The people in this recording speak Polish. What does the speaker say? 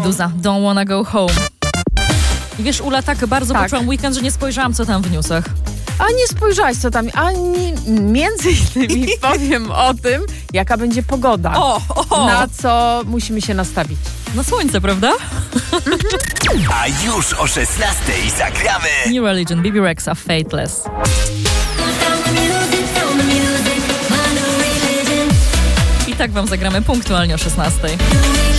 Meduza, Don't Wanna Go Home. I wiesz, Ula, tak bardzo poczułam weekend, że nie spojrzałam, co tam w newsach. A nie spojrzałaś, co tam, ani między innymi powiem o tym, jaka będzie pogoda, na co musimy się nastawić. Na słońce, prawda? A już o 16:00 zagramy New Religion, Bebe Rexha, Fateless. I tak wam zagramy punktualnie o 16:00.